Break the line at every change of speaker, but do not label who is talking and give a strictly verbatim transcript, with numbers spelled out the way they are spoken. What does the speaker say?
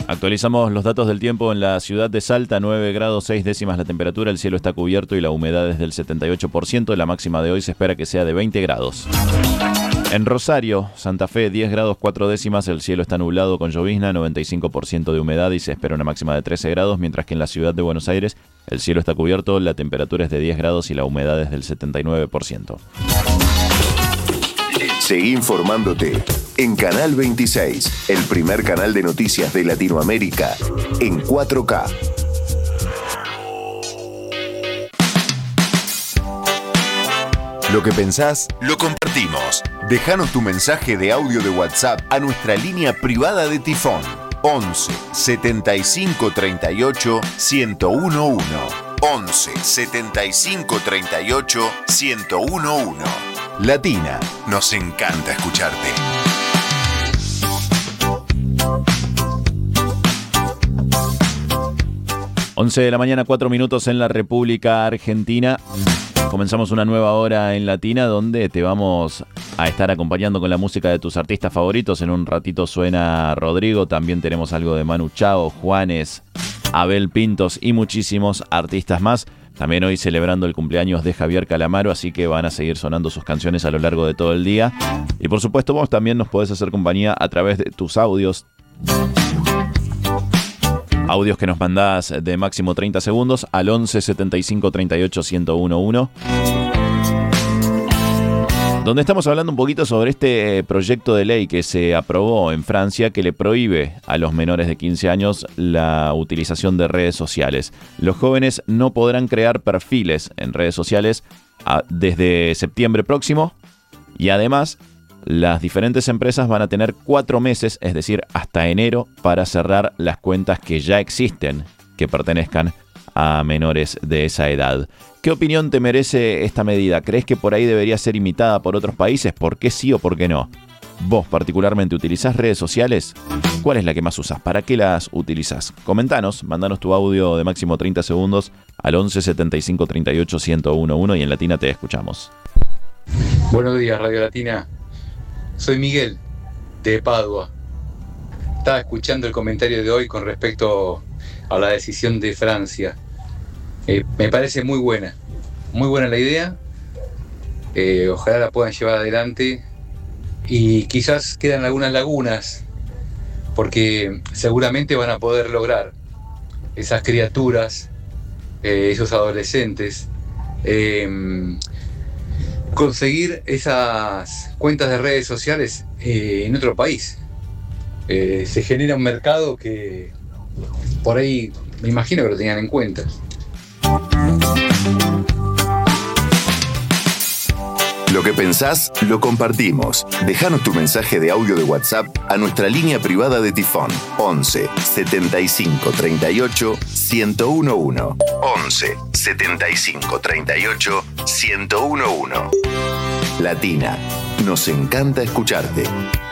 Actualizamos los datos del tiempo en la ciudad de Salta, nueve grados seis décimas la temperatura, el cielo está cubierto y la humedad es del setenta y ocho por ciento, la máxima de hoy se espera que sea de veinte grados. En Rosario, Santa Fe, diez grados cuatro décimas, el cielo está nublado con llovizna, noventa y cinco por ciento de humedad y se espera una máxima de trece grados, mientras que en la ciudad de Buenos Aires el cielo está cubierto, la temperatura es de diez grados y la humedad es del setenta y nueve por ciento.
Seguí informándote en Canal veintiséis, el primer canal de noticias de Latinoamérica en cuatro K. Lo que pensás, lo compartimos. Déjanos tu mensaje de audio de WhatsApp a nuestra línea privada de Tifón. once setenta y cinco treinta y ocho ciento uno. once setenta y cinco treinta y ocho ciento uno. Latina, nos encanta escucharte.
once de la mañana, cuatro minutos en la República Argentina. Comenzamos una nueva hora en Latina donde te vamos a estar acompañando con la música de tus artistas favoritos. En un ratito suena Rodrigo, también tenemos algo de Manu Chao, Juanes, Abel Pintos y muchísimos artistas más. También hoy celebrando el cumpleaños de Javier Calamaro, así que van a seguir sonando sus canciones a lo largo de todo el día. Y por supuesto vos también nos podés hacer compañía a través de tus audios. Audios que nos mandás de máximo treinta segundos al once setenta y cinco treinta y ocho ciento uno. Donde estamos hablando un poquito sobre este proyecto de ley que se aprobó en Francia que le prohíbe a los menores de quince años la utilización de redes sociales. Los jóvenes no podrán crear perfiles en redes sociales desde septiembre próximo y además las diferentes empresas van a tener cuatro meses, es decir, hasta enero, para cerrar las cuentas que ya existen que pertenezcan a menores de esa edad. ¿Qué opinión te merece esta medida? ¿Crees que por ahí debería ser imitada por otros países? ¿Por qué sí o por qué no? ¿Vos particularmente utilizás redes sociales? ¿Cuál es la que más usás? ¿Para qué las utilizás? Comentanos, mandanos tu audio de máximo treinta segundos al once setenta y cinco treinta y ocho ciento uno y en Latina te escuchamos.
Buenos días, Radio Latina. Soy Miguel, de Padua. Estaba escuchando el comentario de hoy con respecto a la decisión de Francia. Eh, me parece muy buena, muy buena la idea. Eh, ojalá la puedan llevar adelante y quizás quedan algunas lagunas porque seguramente van a poder lograr esas criaturas, eh, esos adolescentes, eh, conseguir esas cuentas de redes sociales eh, en otro país. Eh, se genera un mercado que por ahí me imagino que lo tenían en cuenta.
Lo que pensás, lo compartimos. Déjanos tu mensaje de audio de WhatsApp a nuestra línea privada de Tifón. once setenta y cinco treinta y ocho ciento uno. once setenta y cinco treinta y ocho ciento uno. Latina, nos encanta escucharte.